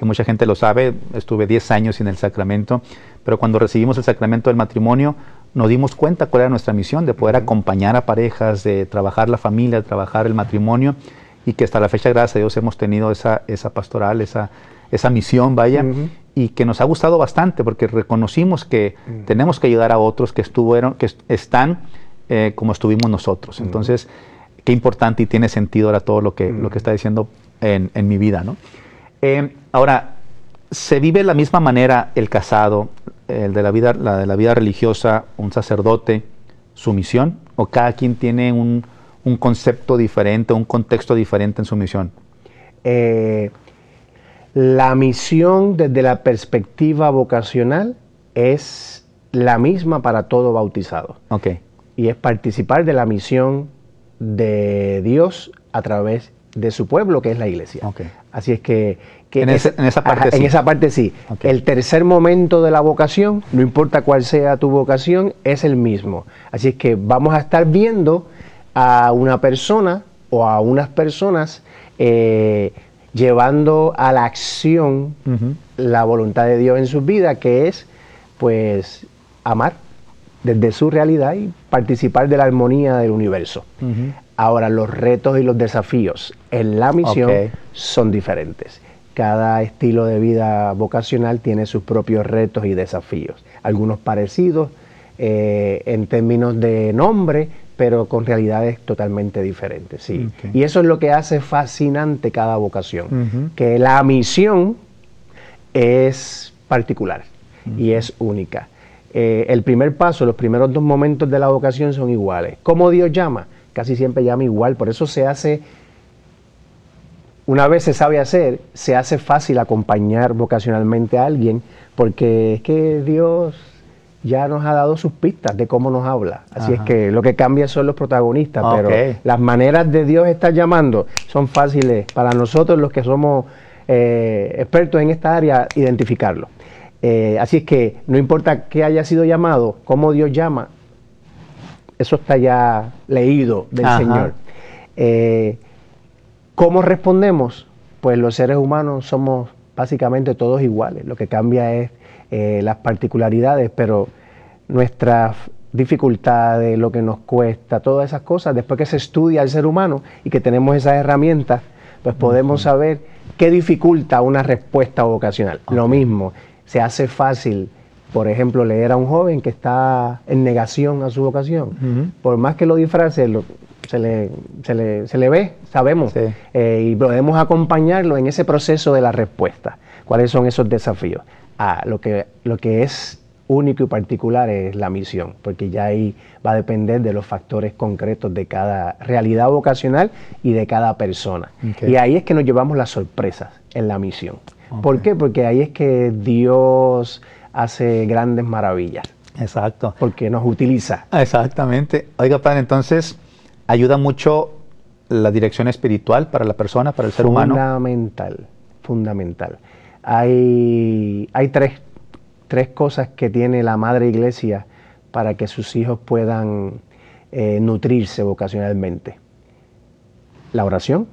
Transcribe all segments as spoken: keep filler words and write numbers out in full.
que mucha gente lo sabe, estuve diez años sin el sacramento, pero cuando recibimos el sacramento del matrimonio, nos dimos cuenta cuál era nuestra misión, de poder uh-huh. acompañar a parejas, de trabajar la familia, de trabajar el matrimonio, y que hasta la fecha, gracias a Dios, hemos tenido esa, esa pastoral, esa, esa misión, vaya, uh-huh. y que nos ha gustado bastante, porque reconocimos que uh-huh. tenemos que ayudar a otros que estuvieron, que están eh, como estuvimos nosotros. Uh-huh. Entonces, qué importante y tiene sentido ahora todo lo que, uh-huh. lo que está diciendo en, en mi vida, ¿no? Eh, ahora, ¿se vive de la misma manera el casado, el de la vida, la de la vida religiosa, un sacerdote, su misión? ¿O cada quien tiene un, un concepto diferente, un contexto diferente en su misión? Eh, la misión desde la perspectiva vocacional es la misma para todo bautizado. Okay. Y es participar de la misión de Dios a través de su pueblo, que es la iglesia. Okay. Así es que... que en, ese, en esa parte ajá, sí. En esa parte sí. Okay. El tercer momento de la vocación, no importa cuál sea tu vocación, es el mismo. Así es que vamos a estar viendo a una persona o a unas personas eh, llevando a la acción uh-huh. la voluntad de Dios en sus vidas, que es, pues, amar desde su realidad y participar de la armonía del universo. Uh-huh. Ahora, los retos y los desafíos en la misión okay. son diferentes. Cada estilo de vida vocacional tiene sus propios retos y desafíos. Algunos parecidos eh, en términos de nombre, pero con realidades totalmente diferentes. Sí. Okay. Y eso es lo que hace fascinante cada vocación, uh-huh. que la misión es particular uh-huh. y es única. Eh, el primer paso, los primeros dos momentos de la vocación son iguales. ¿Cómo Dios llama? Casi siempre llama igual, por eso se hace, una vez se sabe hacer, se hace fácil acompañar vocacionalmente a alguien, porque es que Dios ya nos ha dado sus pistas de cómo nos habla. Así Ajá. es que lo que cambia son los protagonistas, okay. pero las maneras de Dios estar llamando son fáciles para nosotros los que somos eh, expertos en esta área, identificarlo. Eh, así es que no importa que haya sido llamado, cómo Dios llama, eso está ya leído del Ajá. Señor. Eh, ¿Cómo respondemos? Pues los seres humanos somos básicamente todos iguales. Lo que cambia es eh, las particularidades, pero nuestras dificultades, lo que nos cuesta, todas esas cosas, después que se estudia al ser humano y que tenemos esas herramientas, pues podemos uh-huh. saber qué dificulta una respuesta vocacional. Okay. Lo mismo, se hace fácil, por ejemplo, leer a un joven que está en negación a su vocación. Uh-huh. Por más que lo disfrace, lo, se, le, se, le, se le ve, sabemos, sí. eh, y podemos acompañarlo en ese proceso de la respuesta. ¿Cuáles son esos desafíos? Ah, lo que, lo que es único y particular es la misión, porque ya ahí va a depender de los factores concretos de cada realidad vocacional y de cada persona. Okay. Y ahí es que nos llevamos las sorpresas en la misión. Okay. ¿Por qué? Porque ahí es que Dios hace grandes maravillas. Exacto. Porque nos utiliza. Exactamente. Oiga, padre, entonces, ¿ayuda mucho la dirección espiritual para la persona, para el ser humano? Fundamental, fundamental. Hay, hay tres, tres cosas que tiene la Madre Iglesia para que sus hijos puedan eh, nutrirse vocacionalmente. La oración,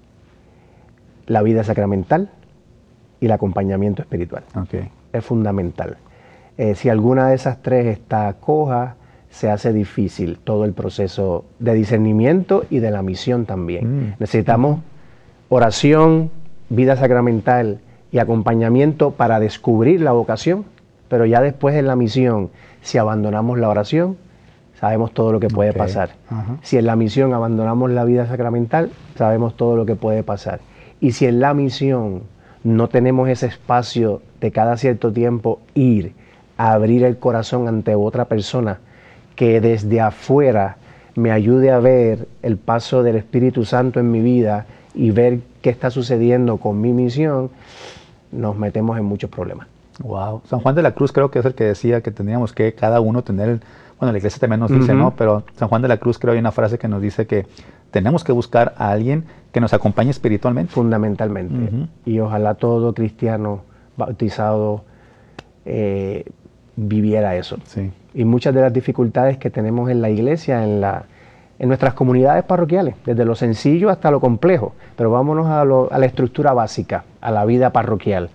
la vida sacramental y el acompañamiento espiritual. Okay. Es fundamental. Eh, si alguna de esas tres está coja, se hace difícil todo el proceso de discernimiento y de la misión también. Mm. Necesitamos oración, vida sacramental y acompañamiento para descubrir la vocación, pero ya después en la misión, si abandonamos la oración, sabemos todo lo que puede okay. pasar. Uh-huh. Si en la misión abandonamos la vida sacramental, sabemos todo lo que puede pasar. Y si en la misión no tenemos ese espacio de cada cierto tiempo ir a abrir el corazón ante otra persona que desde afuera me ayude a ver el paso del Espíritu Santo en mi vida y ver qué está sucediendo con mi misión, nos metemos en muchos problemas. Wow. San Juan de la Cruz creo que es el que decía que teníamos que cada uno tener, bueno, la iglesia también nos dice, uh-huh. ¿no? Pero San Juan de la Cruz creo hay una frase que nos dice que tenemos que buscar a alguien que nos acompañe espiritualmente. Fundamentalmente. Uh-huh. Y ojalá todo cristiano bautizado eh, viviera eso. Sí. Y muchas de las dificultades que tenemos en la iglesia, en, la, en nuestras comunidades parroquiales, desde lo sencillo hasta lo complejo, pero vámonos a, lo, a la estructura básica, a la vida parroquial.